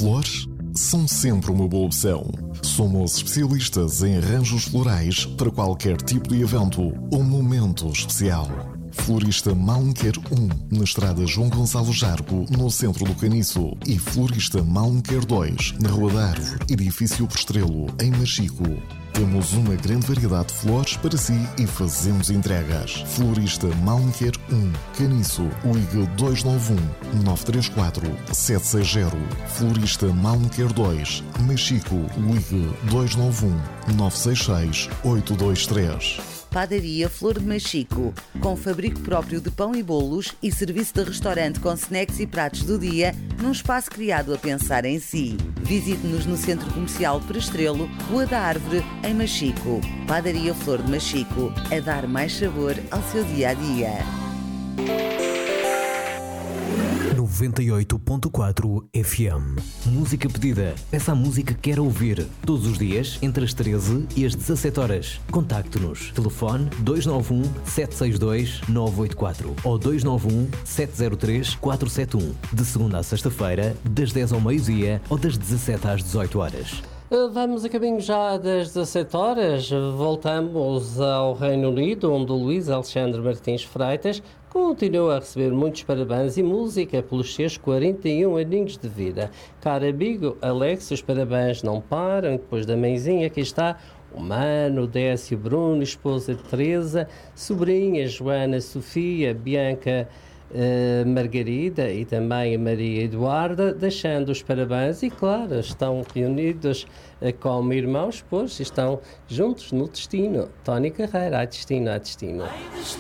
Flores são sempre uma boa opção. Somos especialistas em arranjos florais para qualquer tipo de evento ou momento especial. Florista Malmequer 1, na estrada João Gonçalo Jargo, no centro do Caniço. E Florista Malmequer 2, na Rua da Árvore, edifício Prestrelo, em Machico. Temos uma grande variedade de flores para si e fazemos entregas. Florista Malmequer 1, Caniço, ligue 291-934-760. Florista Malmequer 2, Machico, ligue 291-966-823. Padaria Flor de Machico, com fabrico próprio de pão e bolos e serviço de restaurante com snacks e pratos do dia, num espaço criado a pensar em si. Visite-nos no Centro Comercial Prestrelo, Rua da Árvore, em Machico. Padaria Flor de Machico, a dar mais sabor ao seu dia-a-dia. 98.4 FM. Música pedida. Peça a música que quer ouvir. Todos os dias, entre as 13 e as 17 horas. Contacte-nos. Telefone 291-762-984 ou 291-703-471. De segunda a sexta-feira, das 10 ao meio-dia ou das 17 às 18 horas. Vamos a caminho já das 17 horas. Voltamos ao Reino Unido, onde o Luís Alexandre Martins Freitas continua a receber muitos parabéns e música pelos seus 41 aninhos de vida. Caro amigo Alex, os parabéns não param. Depois da mãezinha, aqui está o Mano, Décio, Bruno, esposa de Teresa, sobrinha Joana, Sofia, Bianca, Margarida e também a Maria Eduarda, deixando os parabéns e, claro, estão reunidos como irmãos, pois estão juntos no destino. Tony Carreira, a destino, a destino.